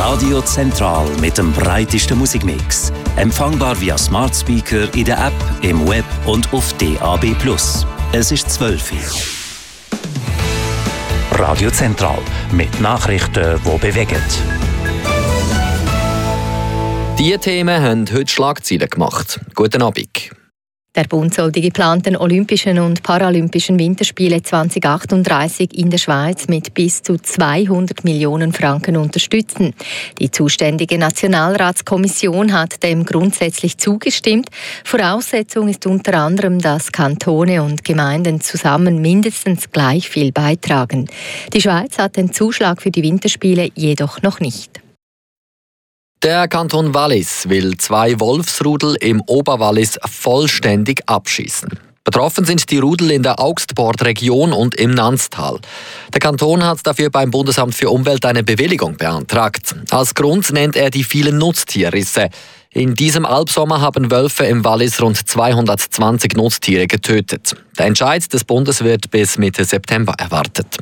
Radio Zentral mit dem breitesten Musikmix. Empfangbar via Smart Speaker in der App, im Web und auf DAB+. Es ist 12 Uhr. Radio Zentral mit Nachrichten, die bewegen. Diese Themen haben heute Schlagzeilen gemacht. Guten Abend. Der Bund soll die geplanten Olympischen und Paralympischen Winterspiele 2038 in der Schweiz mit bis zu 200 Millionen Franken unterstützen. Die zuständige Nationalratskommission hat dem grundsätzlich zugestimmt. Voraussetzung ist unter anderem, dass Kantone und Gemeinden zusammen mindestens gleich viel beitragen. Die Schweiz hat den Zuschlag für die Winterspiele jedoch noch nicht. Der Kanton Wallis will 2 Wolfsrudel im Oberwallis vollständig abschießen. Betroffen sind die Rudel in der Augstbord-Region und im Nanstal. Der Kanton hat dafür beim Bundesamt für Umwelt eine Bewilligung beantragt. Als Grund nennt er die vielen Nutztierrisse. In diesem Albsommer haben Wölfe im Wallis rund 220 Nutztiere getötet. Der Entscheid des Bundes wird bis Mitte September erwartet.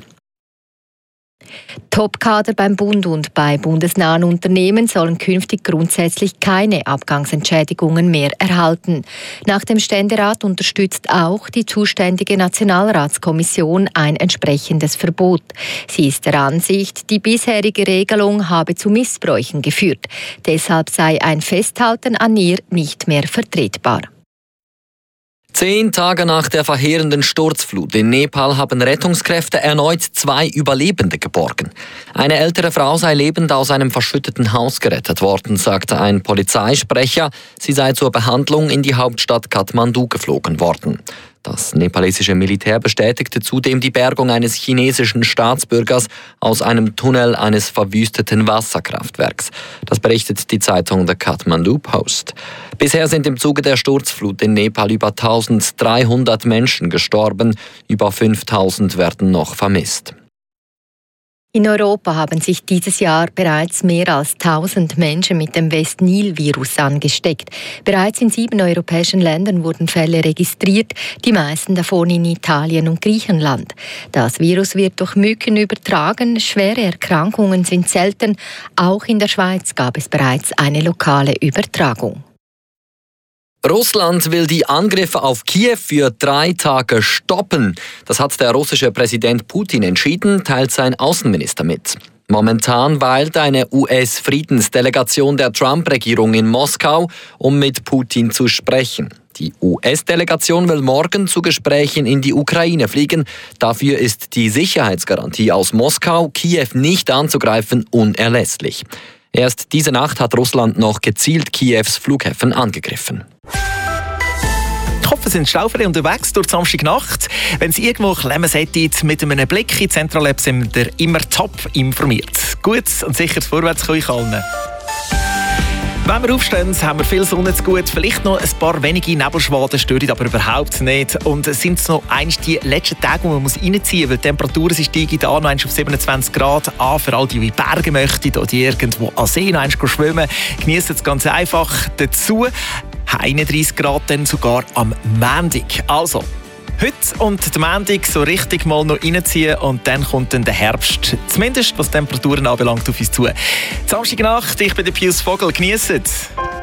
Top-Kader beim Bund und bei bundesnahen Unternehmen sollen künftig grundsätzlich keine Abgangsentschädigungen mehr erhalten. Nach dem Ständerat unterstützt auch die zuständige Nationalratskommission ein entsprechendes Verbot. Sie ist der Ansicht, die bisherige Regelung habe zu Missbräuchen geführt. Deshalb sei ein Festhalten an ihr nicht mehr vertretbar. 10 Tage nach der verheerenden Sturzflut in Nepal haben Rettungskräfte erneut 2 Überlebende geborgen. Eine ältere Frau sei lebend aus einem verschütteten Haus gerettet worden, sagte ein Polizeisprecher. Sie sei zur Behandlung in die Hauptstadt Kathmandu geflogen worden. Das nepalesische Militär bestätigte zudem die Bergung eines chinesischen Staatsbürgers aus einem Tunnel eines verwüsteten Wasserkraftwerks. Das berichtet die Zeitung The Kathmandu Post. Bisher sind im Zuge der Sturzflut in Nepal über 1300 Menschen gestorben, über 5000 werden noch vermisst. In Europa haben sich dieses Jahr bereits mehr als 1000 Menschen mit dem West-Nil-Virus angesteckt. Bereits in 7 europäischen Ländern wurden Fälle registriert, die meisten davon in Italien und Griechenland. Das Virus wird durch Mücken übertragen, schwere Erkrankungen sind selten. Auch in der Schweiz gab es bereits eine lokale Übertragung. Russland will die Angriffe auf Kiew für 3 Tage stoppen. Das hat der russische Präsident Putin entschieden, teilt sein Außenminister mit. Momentan weilt eine US-Friedensdelegation der Trump-Regierung in Moskau, um mit Putin zu sprechen. Die US-Delegation will morgen zu Gesprächen in die Ukraine fliegen. Dafür ist die Sicherheitsgarantie aus Moskau, Kiew nicht anzugreifen, unerlässlich. Erst diese Nacht hat Russland noch gezielt Kiews Flughäfen angegriffen. Ich hoffe, Sie sind staufrei unterwegs durch die Samstagnacht. Wenn Sie irgendwo klemmen sollten, mit einem Blick in die Zentrale sind wir immer top informiert. Gutes und sicheres Vorwärts kann ich allen. Wenn wir aufstehen, haben wir viel Sonne zu gut. Vielleicht noch ein paar wenige Nebelschwaden, stören aber überhaupt nicht. Und es sind noch die letzten Tage, wo man reinziehen muss, weil die Temperaturen steigen da noch auf 27 Grad an. Für all die in Berge möchten oder die irgendwo an See noch schwimmen, genießen es ganz einfach. Dazu 31 Grad dann sogar am Montag. Also, heute und der Montag so richtig mal noch reinziehen und dann kommt dann der Herbst. Zumindest was Temperaturen anbelangt auf uns zu. Samstagnacht, ich bin der Pius Vogel. Genießt!